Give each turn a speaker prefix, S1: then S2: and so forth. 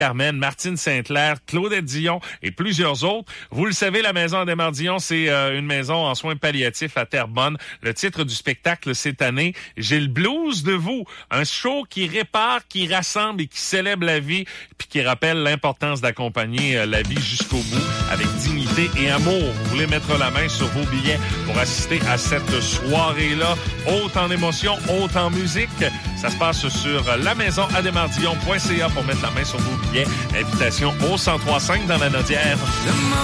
S1: Carmen, Martine Saint-Clair, Claudette Dion et plusieurs autres. Vous le savez, la Maison Adémar-Dion, c'est une maison en soins palliatifs à Terrebonne. Le titre du spectacle cette année, J'ai le blues de vous. Un show qui répare, qui rassemble et qui célèbre la vie, puis qui rappelle l'importance d'accompagner la vie jusqu'au bout avec dignité et amour. Vous voulez mettre la main sur vos billets pour assister à cette soirée-là, haute en émotion, haute en musique. Ça se passe sur lamaisonadémardion.ca pour mettre la main sur vos billets. Invitation au 1035 dans la Nodière.